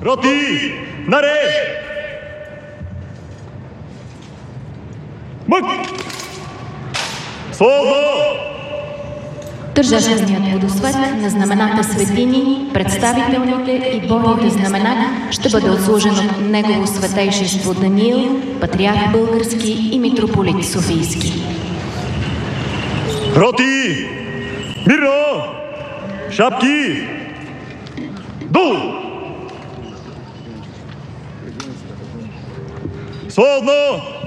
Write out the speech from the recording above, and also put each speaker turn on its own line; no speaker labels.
Роти! Наред! Мък! Свободно!
Тържественият водосвет на знамената светини, представителните и бойните знамена ще бъде отслужен от Негово светейшество Даниил, патриарх български и митрополит Софийски.
Роти! Мирно! Шапки! Долу! Свободно!